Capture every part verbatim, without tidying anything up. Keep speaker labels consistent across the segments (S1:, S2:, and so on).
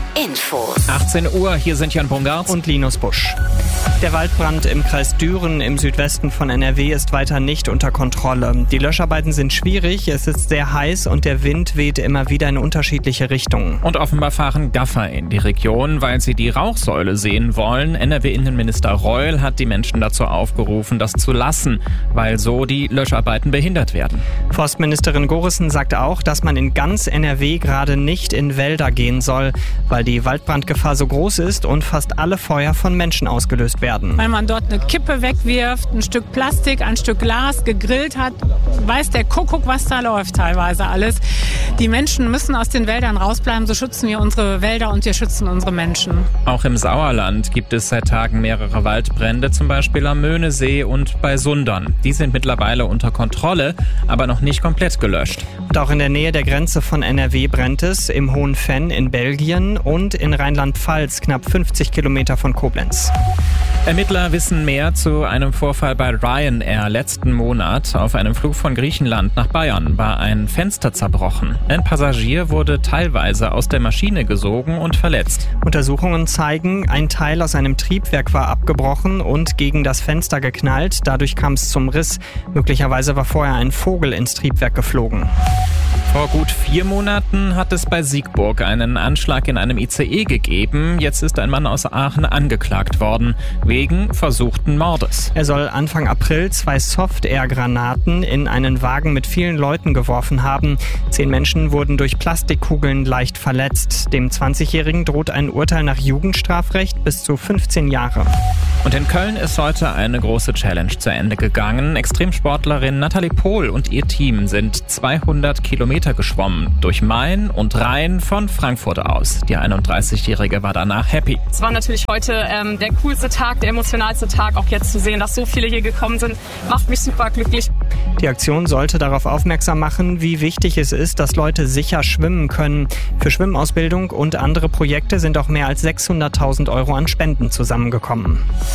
S1: Infos.
S2: achtzehn Uhr, hier sind Jan Bungart
S3: und Linus Busch. Der Waldbrand im Kreis Düren im Südwesten von N R W ist weiter nicht unter Kontrolle. Die Löscharbeiten sind schwierig, es ist sehr heiß und der Wind weht immer wieder in unterschiedliche Richtungen.
S2: Und offenbar fahren Gaffer in die Region, weil sie die Rauchsäule sehen wollen. N R W-Innenminister Reul hat die Menschen dazu aufgerufen, das zu lassen, weil so die Löscharbeiten behindert werden.
S3: Forstministerin Gorissen sagt auch, dass man in ganz N R W gerade nicht in Wälder gehen soll, weil die Waldbrandgefahr so groß ist und fast alle Feuer von Menschen ausgelöst werden.
S4: Wenn man dort eine Kippe wegwirft, ein Stück Plastik, ein Stück Glas gegrillt hat, weiß der Kuckuck, was da läuft teilweise alles. Die Menschen müssen aus den Wäldern rausbleiben, so schützen wir unsere Wälder und wir schützen unsere Menschen.
S2: Auch im Sauerland gibt es seit Tagen mehrere Waldbrände, zum Beispiel am Möhnesee und bei Sundern. Die sind mittlerweile unter Kontrolle, aber noch nicht komplett gelöscht.
S3: Und auch in der Nähe der Grenze von N R W brennt es, im Hohen Venn in Belgien und in Rheinland-Pfalz, knapp fünfzig Kilometer von Koblenz.
S2: Ermittler wissen mehr zu einem Vorfall bei Ryanair letzten Monat. Auf einem Flug von Griechenland nach Bayern war ein Fenster zerbrochen. Ein Passagier wurde teilweise aus der Maschine gesogen und verletzt.
S3: Untersuchungen zeigen, ein Teil aus einem Triebwerk war abgebrochen und gegen das Fenster geknallt. Dadurch kam es zum Riss. Möglicherweise war vorher ein Vogel ins Triebwerk geflogen.
S2: Vor gut vier Monaten hat es bei Siegburg einen Anschlag in einem I C E gegeben. Jetzt ist ein Mann aus Aachen angeklagt worden, wegen versuchten Mordes.
S3: Er soll Anfang April zwei Soft-Air-Granaten in einen Wagen mit vielen Leuten geworfen haben. Zehn Menschen wurden durch Plastikkugeln leicht verletzt. Dem zwanzigjährigen droht ein Urteil nach Jugendstrafrecht bis zu fünfzehn Jahre.
S2: Und in Köln ist heute eine große Challenge zu Ende gegangen. Extremsportlerin Nathalie Pohl und ihr Team sind zweihundert Kilometer geschwommen. Durch Main und Rhein von Frankfurt aus. Die einunddreißigjährige war danach happy.
S5: Es war natürlich heute ähm, der coolste Tag, der emotionalste Tag. Auch jetzt zu sehen, dass so viele hier gekommen sind, macht mich super glücklich.
S3: Die Aktion sollte darauf aufmerksam machen, wie wichtig es ist, dass Leute sicher schwimmen können. Für Schwimmausbildung und andere Projekte sind auch mehr als sechshunderttausend Euro an Spenden zusammengekommen.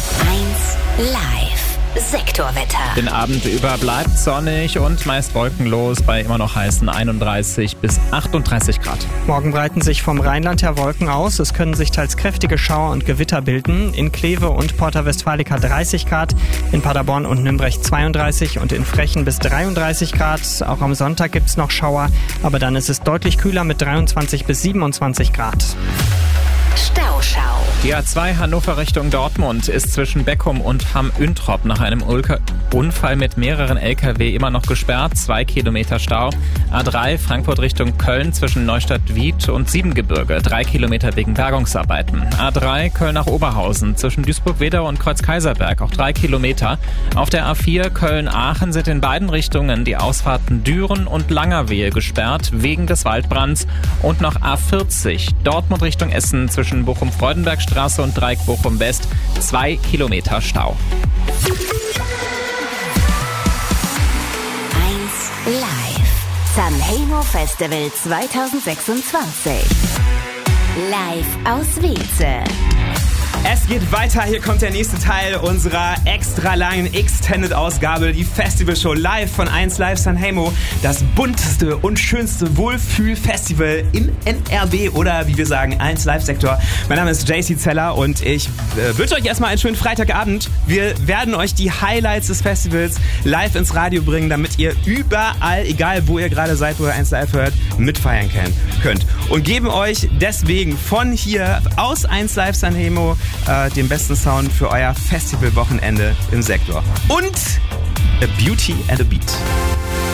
S1: eins Live. Sektorwetter.
S2: Den Abend über bleibt sonnig und meist wolkenlos bei immer noch heißen einunddreißig bis achtunddreißig Grad.
S3: Morgen breiten sich vom Rheinland her Wolken aus. Es können sich teils kräftige Schauer und Gewitter bilden. In Kleve und Porta Westfalica dreißig Grad, in Paderborn und Nürnberg zweiunddreißig und in Frechen bis dreiunddreißig Grad. Auch am Sonntag gibt es noch Schauer, aber dann ist es deutlich kühler mit dreiundzwanzig bis siebenundzwanzig Grad.
S1: Stauschau.
S2: Die A zwei Hannover Richtung Dortmund ist zwischen Beckum und Hamm-Üntrop nach einem Unfall mit mehreren L K W immer noch gesperrt. Zwei Kilometer Stau. A drei Frankfurt Richtung Köln zwischen Neustadt-Wied und Siebengebirge. Drei Kilometer wegen Bergungsarbeiten. A drei Köln nach Oberhausen zwischen Duisburg-Wedau und Kreuz-Kaiserberg. Auch drei Kilometer. Auf der A vier Köln-Aachen sind in beiden Richtungen die Ausfahrten Düren und Langerwehe gesperrt wegen des Waldbrands. Und noch A vierzig Dortmund Richtung Essen zwischen Bochum-Freudenbergstraße und Dreieck Bochum West. Zwei Kilometer Stau.
S1: eins Live. Sanremo Festival zweitausendsechsundzwanzig. Live aus Weze.
S6: Es geht weiter, hier kommt der nächste Teil unserer extra langen Extended-Ausgabe, die Festivalshow live von eins Live Sanremo, das bunteste und schönste Wohlfühl-Festival im N R W oder wie wir sagen, eins Live-Sektor. Mein Name ist J C Zeller und ich äh, wünsche euch erstmal einen schönen Freitagabend. Wir werden euch die Highlights des Festivals live ins Radio bringen, damit ihr überall, egal wo ihr gerade seid, wo ihr eins Live hört, mitfeiern könnt. Und geben euch deswegen von hier aus eins Live Sanremo Äh, den besten Sound für euer Festivalwochenende im Sektor. Und A Beauty and a Beat.